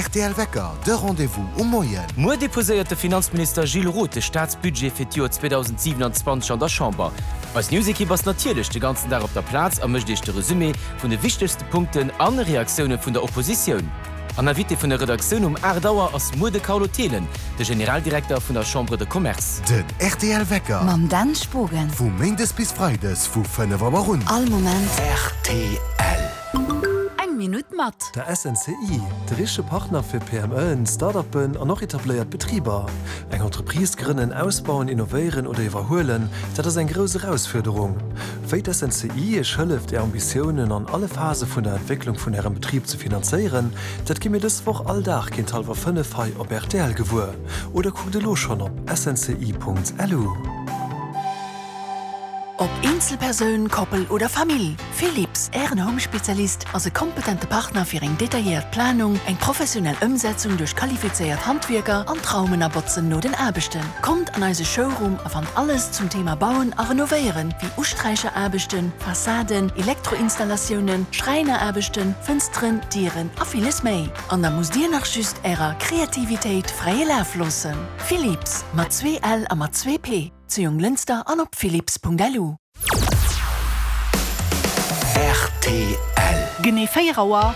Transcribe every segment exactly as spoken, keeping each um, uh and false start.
R T L Wecker, de Rendezvous um Moien. Mo deposéierte Finanzminister Gilles Roth de Staatsbudget fir Joer zweitausendsiebenundzwanzig an der Chamber. Als Newsiki was natierlech de ganzen Tag op der Platz ermëcht ich de Resümé vun de wichtigste Punkten an Reaktionen vun der Opposition. An der Witte vun der Redaktion um Erdauer ass Mode Kaulotelen, de Generaldirektor vun der Chambre de Commerce. Den R T L Wecker. Mam Dan Spogen. Vu Mendes bis Freides vu fënne Wa run. All Moment. R T L. Minute mat. Der S N C I, der rische Partner für P M N, Startupen und noch etabliert Betrieber. Eng Entreprise gründen, ausbauen, innovieren oder überholen, das ist eine große Herausforderung. Weil das S N C I hilft, ihre Ambitionen an alle Phasen von der Entwicklung von ihrem Betrieb zu finanzieren, das gibt mir das Woche alldach kein halber fünf auf R T L geworden. Oder guck dir los schon auf s n c i punkt l u. Ob Einzelperson, Koppel oder Familie. Philips, Ehren Home-Spezialist, also kompetente Partner für eine detaillierte Planung, eine professionelle Umsetzung durch qualifizierte Handwerker und Traumenabotzen nur den Arbeiten. Kommt an unseren Showroom erfahrt alles zum Thema Bauen und Renovieren, wie Ausstreicherarbeiten, Fassaden, Elektroinstallationen, Schreinerarbeiten, Fenstern, Tieren und vieles mehr. Und dann muss dir nach just ihrer Kreativität freie Lauf lassen. Philips, mit zwei L und mit zwei P. Zu Junglinster an op philips punkt l u. R T L. Gene Feierauer.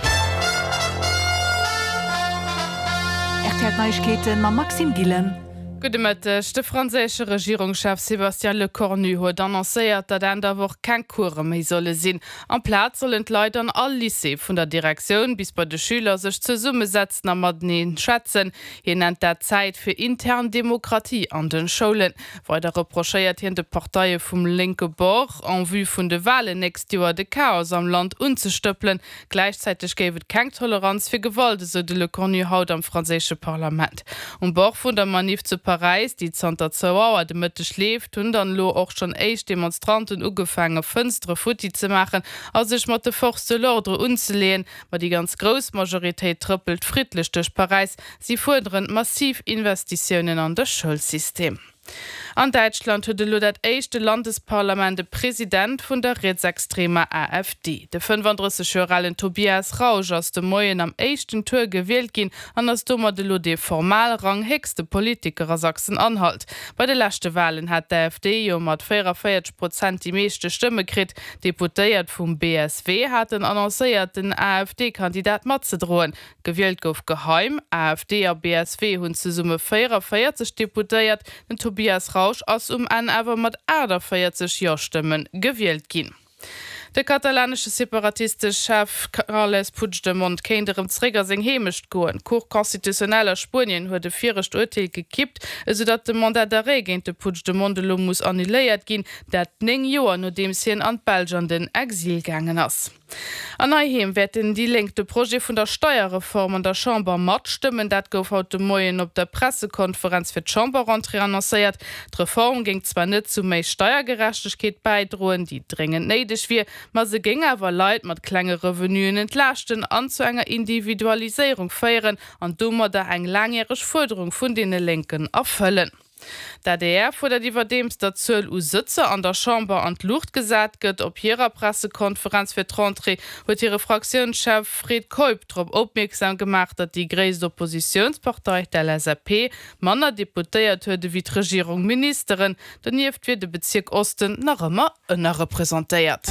R T L Neuigkeiten ma Maxim Gillen. Gudemëttech de franzésche Regierungschef Sébastien Lecornu huet annoncéiert, dat en der woch kein Kurre méi solle sinn. Am Platz sollen Leiit an all Lycée vun der Direktion bis bei de Schüler sech ze Summe setzen a mat neen schwätzen. Hi nennt der Zeit fir intern Demokratie an den Schulen. Weiter reprochéiert hien de Parteiie vum linke Bord an vu vun de Wahlen nächst Joer de Chaos am Land unzestöppeln. Gleichzeitig géwet keng Toleranz fir Gewalt, so de Lecornu haut am franzésche Parlament. Um Bord vun der Manif zu Paris, die Santa Zoauer de Mitte schläft, hun dann lo auch schon eich Demonstranten ugefangen finstre Futi zu machen, als sich mat de forste Lordre unzulehen, war die ganz groß Majorität trippelt friedlich durch Paris. Sie fordern massiv Investitionen an das Schulsystem. An Deutschland huet lo dat eischchte Landesparlament de Präsident vun der rechtsextremer A F D. De fünfunddreißigjährigen Tobias Rausch aus dem Moien am eichten Tour gewählt gin an ass dummer de lo de formalrang hegste Politiker aus Sachsen-Anhalt. Bei de letzte Wahlen hat der A F D jo mat vierundvierzig Prozent die meeschte Stimme krit. Deputéiert vum B S W hat den annoncéiert den A F D-Kandidat mat ze droen. Gewählt gouf geheim. A F D a B S W hunn ze Summe vierundvierzig deputéiert, den Tobias Rausch ass um en awer mat Äder vierzig Ja-Stimmen gewählt ginn. Der katalanische separatistische Chef Carles Puigdemont kéinterem Träger seg hemischt goen. Cour konstitutioneller Spurien huet de vierrecht Urteil gekippt, esodats de Mandat d'arrêt géint de Puigdemont lo muss annuléiert ginn, dat neng Joer no dem sien an Belgien den Exil gangen ass. An Neuheim werden die lenkte Projekt vun der Steuerreform an der Chamber mat stimmen, dat gouf haut de Moien op der Pressekonferenz fir d'Chamberrentre annoncéiert. D'Reform ging zwar net zu méi Steuergerechtigkeit beidroen, die dringend neidech wie, ma se ging awer Leiit mat klenge Revenuen entlachten an zu enger Individualisierung feieren an dummer der eng langjährigg Forderung vun dene Linken erfüllen. Der D R fordert iwwer dems der Zöl u Sitze an der Chamber an Luft gesat gëtt op ihrer Pressekonferenz fir Trontre huet ihre Fraktionschef Fred Kolb trop opmerksam gemacht, dat die gréisste Oppositionspartei der L S A P Manner deputéiert huet wie d' Regierung Ministerin, den nieft wie de Bezirk Osten nach ëmmer ënner repräsentéiert.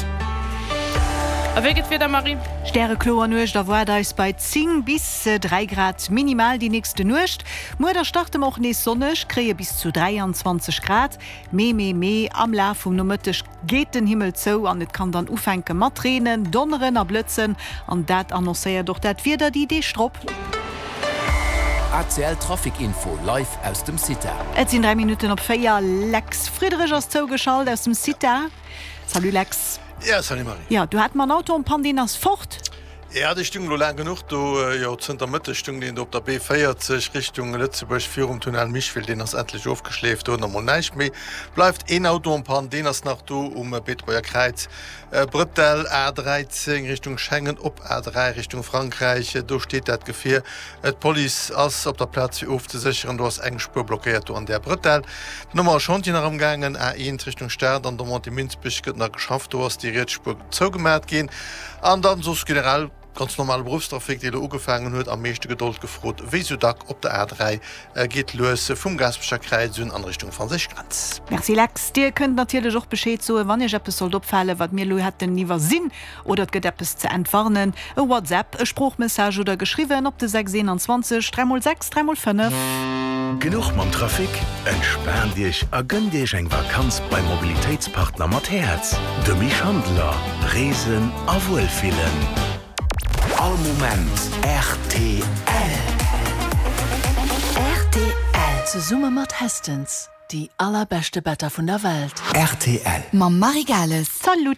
Aweget wieder Marie? Sterre Kloer nucht, da war da is bei zehn bis äh, drei Grad minimal die nächste Nucht. Mo der starte auch ne sonnech, kree bis zu dreiundzwanzig Grad. Me me me am La vum nomëttech geht den Himmel zo an net kann dann ufenke mat Tränen, donneren a Blötzen an dat annoncéiert doch dat wieder die Idee stropp. A C L Trafikinfo live aus dem Sita. Et sind drei Minuten op Feier. Lex Friedrich aus zougeschalt aus dem Sita. Salut Lex. Ja, salut Marie. Ja, du hat man Auto und Pandinas fort. Ja, die Stung lo lang genug, du äh, ja, in der Mitte Stung, den du auf der B vierzig Richtung Lützeburg vier um Tunnel Michwil, den hast endlich aufgeschläft und noch nicht mehr. Bleibt ein Auto und Pan, den hast nach du um äh, Betreuer Kreuz. Äh, Brüttel A dreizehn Richtung Schengen, ob A drei Richtung Frankreich, äh, da steht das Gefähr. Die äh, Polizei ist auf der Platz wie aufzusichern, du hast eng Spur blockiert an der Brüttel. Nummer schon die nach umgegangen, A eins Richtung Stern, dann da die Minzbüch geschafft, du hast die Rätspur zugemerkt gehen. Und dann so generell ganz normale Berufstrafik, die ugefangen huet am meeschte Geduld gefrot. Wieso da op der R drei äh, geht los vum Gasbecherkreis an Richtung van sich Grenz. Merci Lex, Dir könnt natürlich auch Bescheid so, wann ich etwas soll opfallen, wat mir lo hat den niewer Sinn oder Gedeppes zu entwarnen. E WhatsApp, e Spruchmessage oder geschrieben op de sechs zwanzig drei sechs drei fünf. Genug mam Trafik? Entspann Dich a gönn Dich eng Vakanz bei Mobilitätspartner mat Herz. De Mischhandler, Reesen a Wohlfilen. All Moment R T L. R T L ze Summe mat Hestens, die allerbeste Better vun der Welt. R T L. Ma Marigales. Salut!